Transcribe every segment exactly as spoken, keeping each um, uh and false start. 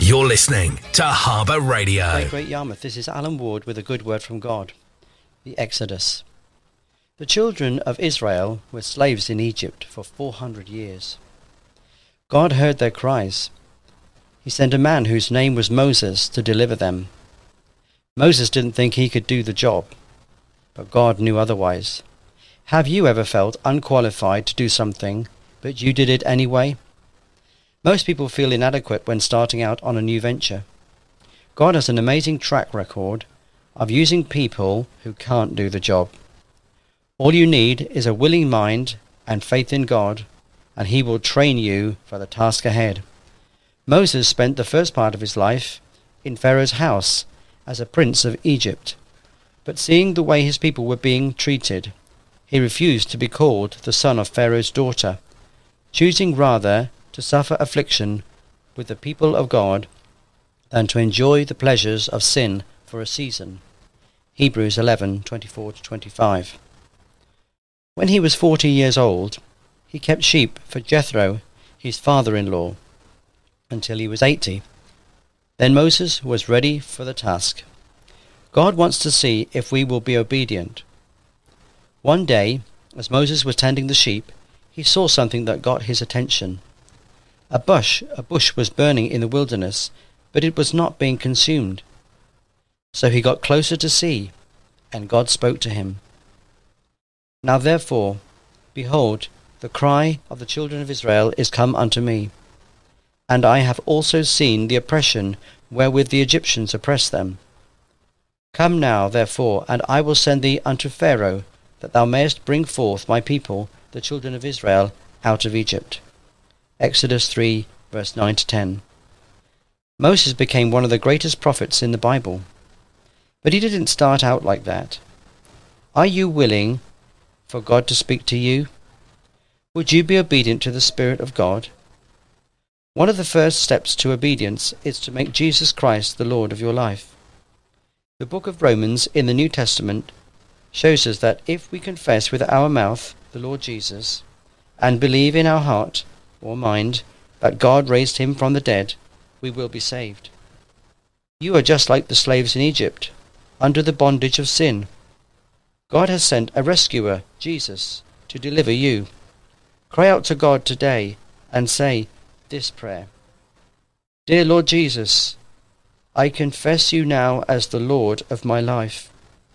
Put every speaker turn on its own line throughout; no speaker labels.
You're listening to Harbour Radio.
Great Great Yarmouth, this is Alan Ward with a good word from God. The Exodus. The children of Israel were slaves in Egypt for four hundred years. God heard their cries. He sent a man whose name was Moses to deliver them. Moses didn't think he could do the job, but God knew otherwise. Have you ever felt unqualified to do something, but you did it anyway? Most people feel inadequate when starting out on a new venture. God has an amazing track record of using people who can't do the job. All you need is a willing mind and faith in God, and He will train you for the task ahead. Moses spent the first part of his life in Pharaoh's house as a prince of Egypt, but seeing the way his people were being treated, he refused to be called the son of Pharaoh's daughter, choosing rather to suffer affliction with the people of God than to enjoy the pleasures of sin for a season. Hebrews eleven twenty-four to twenty-five. When he was forty years old, he kept sheep for Jethro, his father-in-law, until he was eighty. Then Moses was ready for the task. God wants to see if we will be obedient. One day, as Moses was tending the sheep, he saw something that got his attention. A bush, a bush was burning in the wilderness, but it was not being consumed. So he got closer to see, and God spoke to him. Now therefore, behold, the cry of the children of Israel is come unto me, and I have also seen the oppression wherewith the Egyptians oppress them. Come now, therefore, and I will send thee unto Pharaoh, that thou mayest bring forth my people, the children of Israel, out of Egypt. Exodus three, verse nine to ten. Moses became one of the greatest prophets in the Bible. But he didn't start out like that. Are you willing for God to speak to you? Would you be obedient to the Spirit of God? One of the first steps to obedience is to make Jesus Christ the Lord of your life. The book of Romans in the New Testament shows us that if we confess with our mouth the Lord Jesus and believe in our heart or mind that God raised him from the dead, we will be saved. You are just like the slaves in Egypt, under the bondage of sin. God has sent a rescuer, Jesus, to deliver you. Cry out to God today and say this prayer. Dear Lord Jesus, I confess you now as the Lord of my life.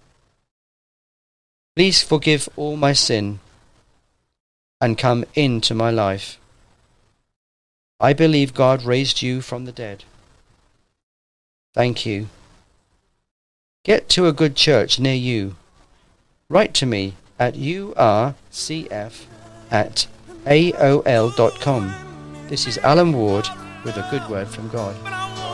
Please forgive all my sin and come into my life. I believe God raised you from the dead. Thank you. Get to a good church near you. Write to me at U R C F at A O L dot com. This is Alan Ward with a good word from God.